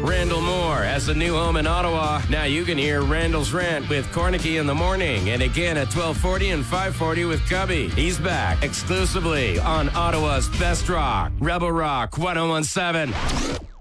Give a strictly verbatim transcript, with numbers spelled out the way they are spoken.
Randall Moore has a new home in Ottawa. Now you can hear Randall's Rant with Cornicky in the morning and again at twelve forty and five forty with Cubby. He's back exclusively on Ottawa's Best Rock, Rebel Rock one oh one seven.